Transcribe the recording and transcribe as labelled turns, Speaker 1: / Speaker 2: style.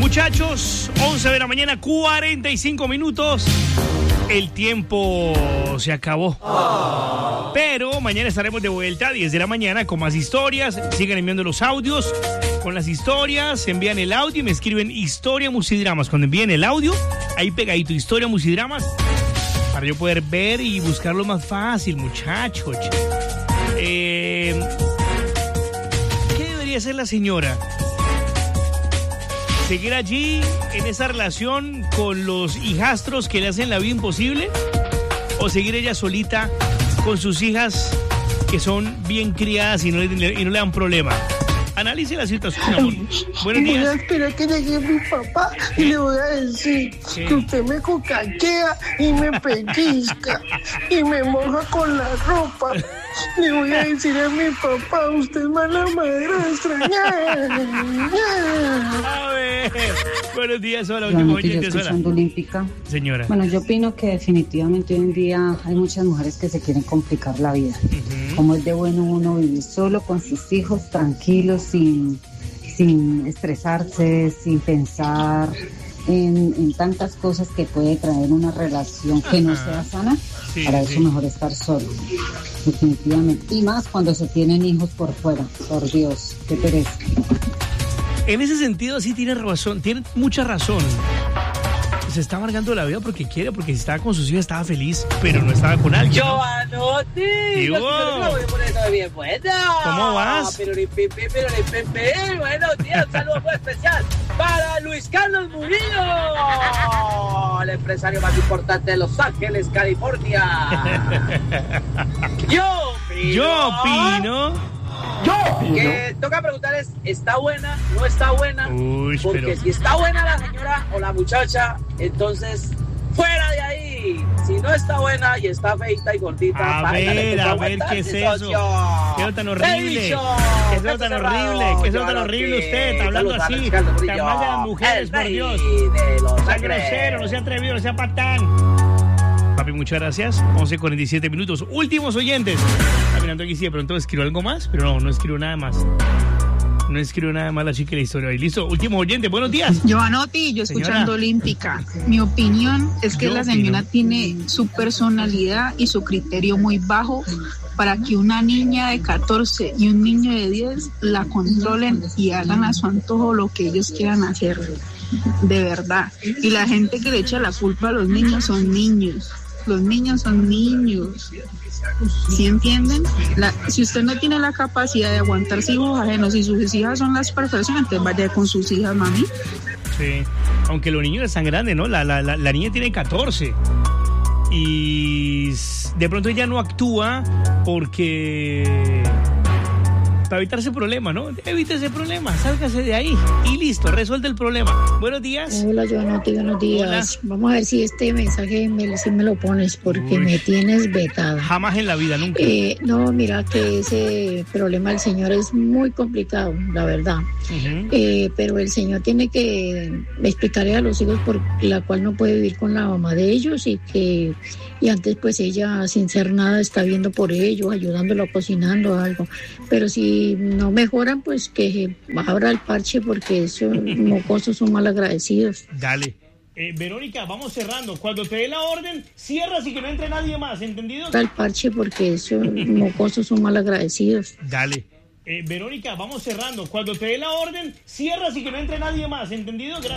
Speaker 1: Muchachos, 11 de la mañana, 45 minutos. El tiempo se acabó. Pero mañana estaremos de vuelta a 10 de la mañana con más historias. Sigan enviando los audios con las historias. Envían el audio y me escriben Historia Musidramas. Cuando envíen el audio, ahí pegadito, Historia Musidramas, para yo poder ver y buscarlo más fácil, muchachos. ¿Qué debería hacer la señora? ¿Seguir allí en esa relación con los hijastros que le hacen la vida imposible? ¿O seguir ella solita con sus hijas que son bien criadas y no le dan problema? Analice la situación, amor. Buenos días.
Speaker 2: Voy a esperar que llegue mi papá y le voy a decir que usted me cocaquea y me pellizca y me moja con la ropa. Le voy a decir a mi papá, usted es mala madrastra.
Speaker 1: A ver. Buenos días, hola.
Speaker 3: Último oyente, escuchando Olímpica.
Speaker 1: Señora.
Speaker 3: Bueno, yo opino que definitivamente hoy en día hay muchas mujeres que se quieren complicar la vida. Como es de bueno uno vivir solo con sus hijos, tranquilos, sin estresarse, sin pensar en tantas cosas que puede traer una relación que no sea sana. Sí, para eso mejor estar solo, definitivamente. Y más cuando se tienen hijos por fuera. Por Dios, qué pereza.
Speaker 1: En ese sentido sí tiene razón, tiene mucha razón. Se está amargando la vida porque quiere, porque si estaba con sus hijas estaba feliz, pero no estaba con alguien.
Speaker 4: ¡Giovanotti!
Speaker 1: ¿Cómo vas?
Speaker 4: Pero buenos días, un saludo muy especial para Luis Carlos Murillo, el empresario más importante de Los Ángeles, California. Yo opino que toca preguntarles, ¿está buena? ¿No está buena?
Speaker 1: Uy,
Speaker 4: porque
Speaker 1: pero...
Speaker 4: si está buena la señora o la muchacha, entonces fuera de ahí. Si no está buena y está feita y gordita,
Speaker 1: a ver, ¿qué es eso? ¿Qué es tan horrible? ¿Qué es tan horrible? ¿Qué es tan horrible usted? Está hablando así. Tan mal de las mujeres, por Dios. Sea grosero, no sea atrevido, no sea patán. Papi, muchas gracias. 11:47 minutos. Últimos oyentes. Caminando aquí, sí, de pronto escribo algo más, pero no escribo nada más. No escribo nada más la chica de la historia. Y listo, último oyente. Buenos días.
Speaker 5: Giovanotti, yo escuchando Olímpica. Mi opinión es que la señora tiene su personalidad y su criterio muy bajo para que una niña de 14 y un niño de 10 la controlen y hagan a su antojo lo que ellos quieran hacer. De verdad. Y la gente que le echa la culpa a los niños son niños. Los niños son niños. ¿Sí entienden? Si usted no tiene la capacidad de aguantarse hijos ajenos y sus hijas son las perfecciones, entonces vaya con sus hijas, mami.
Speaker 1: Sí, aunque los niños están grandes, ¿no? La niña tiene 14 y de pronto ella no actúa porque... para evitar ese problema, ¿no? Evite ese problema, sálgase de ahí y listo, resuelve el problema. Buenos días.
Speaker 6: Hola, Giovanotti, buenos días.
Speaker 1: Hola.
Speaker 6: Vamos a ver si este mensaje si me lo pones, porque me tienes vetada.
Speaker 1: Jamás en la vida, nunca.
Speaker 6: No, mira que ese problema del señor es muy complicado, la verdad. Pero el señor tiene que explicarle a los hijos por la cual no puede vivir con la mamá de ellos y antes pues ella sin ser nada está viendo por ellos, ayudándolo, cocinando algo. Pero si no mejoran, pues que abra el parche porque esos mocosos son mal agradecidos.
Speaker 1: Dale. Verónica, vamos cerrando. Cuando te dé la orden, cierras y que no entre nadie más, ¿entendido?
Speaker 6: Abra el parche porque esos mocosos son mal agradecidos.
Speaker 1: Dale. Verónica, vamos cerrando. Cuando te dé la orden, cierras y que no entre nadie más, ¿entendido? Gracias.